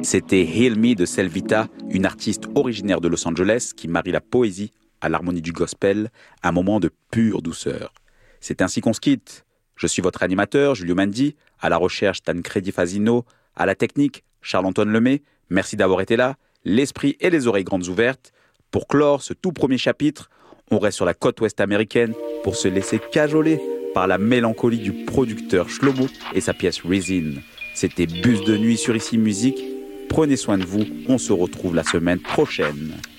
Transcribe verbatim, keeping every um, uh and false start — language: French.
C'était Heal Me de Selvita, une artiste originaire de Los Angeles qui marie la poésie à l'harmonie du gospel, un moment de pure douceur. C'est ainsi qu'on se quitte. Je suis votre animateur, Julio Mandi, à la recherche Tancredi Fasino, à la technique, Charles-Antoine Lemay. Merci d'avoir été là, l'esprit et les oreilles grandes ouvertes. Pour clore ce tout premier chapitre, on reste sur la côte ouest américaine pour se laisser cajoler par la mélancolie du producteur Shlomo et sa pièce Resin. C'était Bus de nuit sur Ici Musique. Prenez soin de vous, on se retrouve la semaine prochaine.